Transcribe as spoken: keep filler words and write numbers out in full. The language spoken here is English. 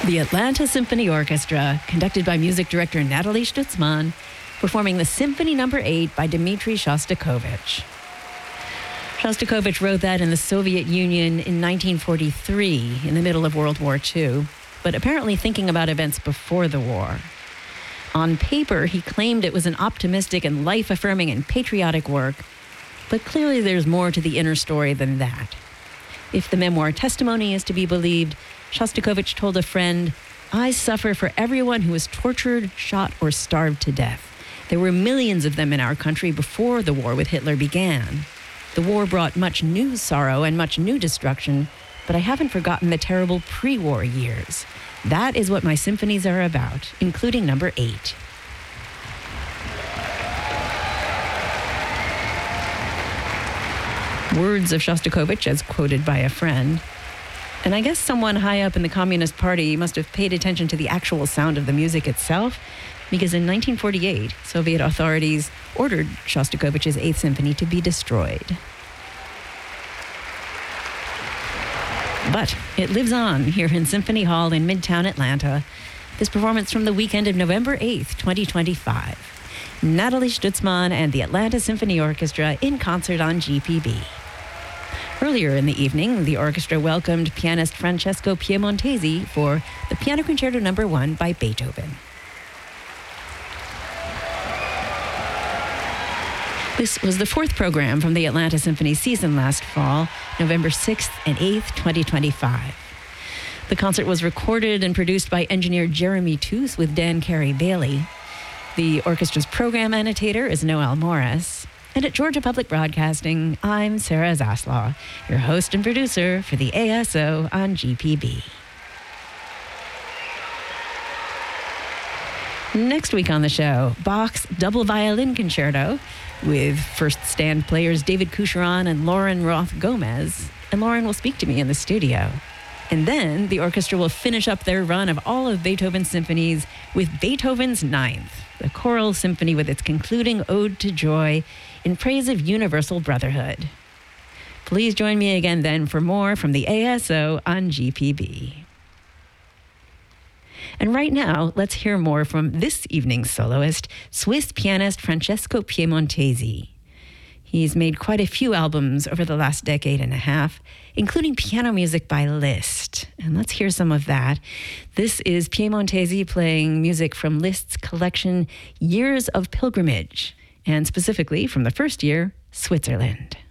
The Atlanta Symphony Orchestra, conducted by music director Natalie Stutzman, performing the Symphony Number eight by Dmitri Shostakovich. Shostakovich wrote that in the Soviet Union in nineteen forty-three, in the middle of World War Two, but apparently thinking about events before the war. On paper, he claimed it was an optimistic and life-affirming and patriotic work, but clearly there's more to the inner story than that. If the memoir testimony is to be believed, Shostakovich told a friend, "I suffer for everyone who was tortured, shot, or starved to death. There were millions of them in our country before the war with Hitler began. The war brought much new sorrow and much new destruction, but I haven't forgotten the terrible pre-war years. That is what my symphonies are about, including number eight." Words of Shostakovich as quoted by a friend. And I guess someone high up in the Communist Party must have paid attention to the actual sound of the music itself, because in nineteen forty-eight, Soviet authorities ordered Shostakovich's Eighth Symphony to be destroyed. But it lives on here in Symphony Hall in Midtown Atlanta. This performance from the weekend of November eighth, twenty twenty-five. Natalie Stutzman and the Atlanta Symphony Orchestra in concert on G P B. Earlier in the evening, the orchestra welcomed pianist Francesco Piemontesi for the Piano Concerto Number one by Beethoven. This was the fourth program from the Atlanta Symphony season last fall, November sixth and eighth, twenty twenty-five. The concert was recorded and produced by engineer Jeremy Toos with Dan Carey Bailey. The orchestra's program annotator is Noel Morris. And at Georgia Public Broadcasting, I'm Sarah Zaslaw, your host and producer for the A S O on G P B. Next week on the show, Bach's Double Violin Concerto with first stand players David Coucheron and Lauren Roth Gomez. And Lauren will speak to me in the studio. And then the orchestra will finish up their run of all of Beethoven's symphonies with Beethoven's Ninth, the choral symphony with its concluding ode to joy in praise of universal brotherhood. Please join me again then for more from the A S O on G P B. And right now, let's hear more from this evening's soloist, Swiss pianist Francesco Piemontesi. He's made quite a few albums over the last decade and a half, including piano music by Liszt. And let's hear some of that. This is Piemontesi playing music from Liszt's collection, Years of Pilgrimage, and specifically from the first year, Switzerland.